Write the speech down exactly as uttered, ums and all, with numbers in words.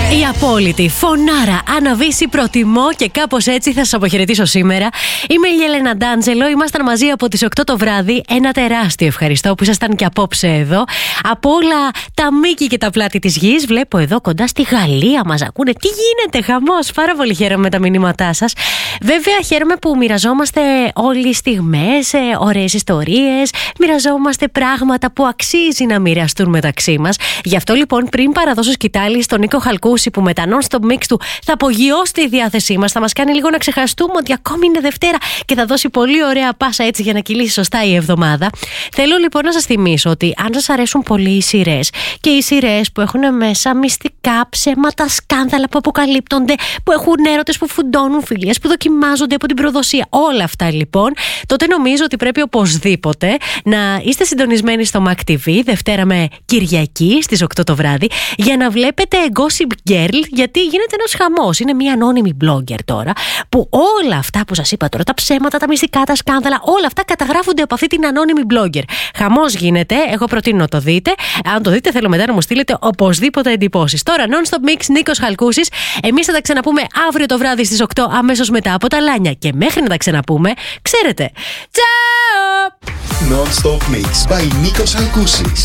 Η απόλυτη φωνάρα Αναβίση προτιμώ και κάπως έτσι θα σας αποχαιρετήσω σήμερα. Είμαι η Έλενα Ντάντζελο, ήμασταν μαζί από τις οκτώ το βράδυ. Ένα τεράστιο ευχαριστώ που ήσασταν και απόψε εδώ. Από όλα τα μήκη και τα πλάτη της γης. Βλέπω εδώ κοντά στη Γαλλία μας ακούνε. Τι γίνεται, χαμός! Πάρα πολύ χαίρομαι με τα μηνύματά σας. Βέβαια χαίρομαι που μοιραζόμαστε όλοι στιγμές, ωραίες ιστορίες. Μοιραζόμαστε πράγματα που αξίζει να μοιραστούν μεταξύ μας. Γι' αυτό λοιπόν, πριν παραδώσω σκητάλη στον Νίκο Χαλκούση, που με τα non-stop mix του θα απογειώσει τη διάθεσή μας, θα μας κάνει λίγο να ξεχαστούμε ότι ακόμη είναι Δευτέρα και θα δώσει πολύ ωραία πάσα έτσι για να κυλήσει σωστά η εβδομάδα. Θέλω λοιπόν να σας θυμίσω ότι αν σας αρέσουν πολύ οι σειρές και οι σειρές που έχουν μέσα μυστικά, ψέματα, σκάνδαλα που αποκαλύπτονται, που έχουν έρωτες που φουντώνουν, φιλίες που δοκιμάζονται από την προδοσία, όλα αυτά λοιπόν, τότε νομίζω ότι πρέπει οπωσδήποτε να είστε συντονισμένοι στο Mac τι βι Δευτέρα με Κυριακή στις οκτώ το βράδυ για να βλέπετε Gossip Girl, γιατί γίνεται ένας χαμός. Είναι μια ανώνυμη blogger τώρα που όλα αυτά που σας είπα τώρα, τα ψέματα, τα μυστικά, τα σκάνδαλα, όλα αυτά καταγράφονται από αυτή την ανώνυμη blogger. Χαμός γίνεται, εγώ προτείνω να το δείτε. Αν το δείτε θέλω μετά να μου στείλετε οπωσδήποτε εντυπώσεις. Τώρα non-stop mix, Νίκος Χαλκούσης. Εμείς θα τα ξαναπούμε αύριο το βράδυ στις οκτώ αμέσως μετά από τα Λάνια. Και μέχρι να τα ξαναπούμε, ξέρετε. Ciao! Non-stop mix by Νίκος Χαλκούσης.